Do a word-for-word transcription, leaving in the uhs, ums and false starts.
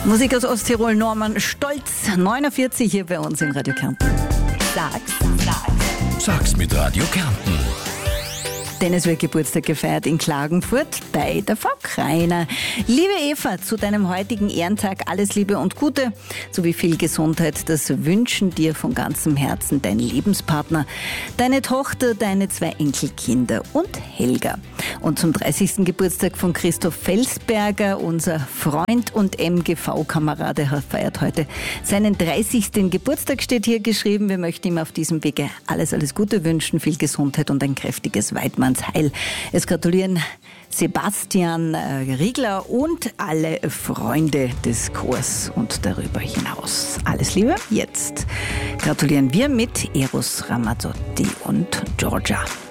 Musik aus Osttirol, Norman Stolz, neunundvierzig hier bei uns in Radio Kärnten. Sag's, sag's. Sag's mit Radio Kärnten. Denn es wird Geburtstag gefeiert in Klagenfurt bei der Frau Kreiner. Liebe Eva, zu deinem heutigen Ehrentag alles Liebe und Gute, sowie viel Gesundheit. Das wünschen dir von ganzem Herzen dein Lebenspartner, deine Tochter, deine zwei Enkelkinder und Helga. Und zum dreißigsten Geburtstag von Christoph Felsberger, unser Freund und M G V-Kamerad, der feiert heute seinen dreißigsten Geburtstag, steht hier geschrieben. Wir möchten ihm auf diesem Wege alles, alles Gute wünschen, viel Gesundheit und ein kräftiges Weidmannsheil. Es gratulieren Sebastian Riegler und alle Freunde des Chors und darüber hinaus. Alles Liebe. Jetzt gratulieren wir mit Eros Ramazzotti und Georgia.